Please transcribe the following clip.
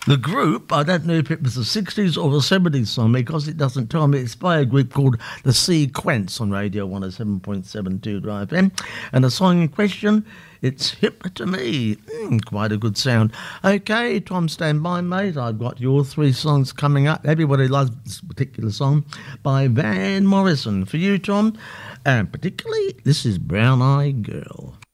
The group, I don't know if it was the 60s or the 70s song because it doesn't tell me. It's by a group called The Sequence on Radio 107.72 Drive FM. And the song in question, it's Hip to Me. Quite a good sound. Okay, Tom, stand by, mate. I've got your three songs coming up. Everybody loves this particular song by Van Morrison. For you, Tom, and particularly, this is Brown Eyed Girl.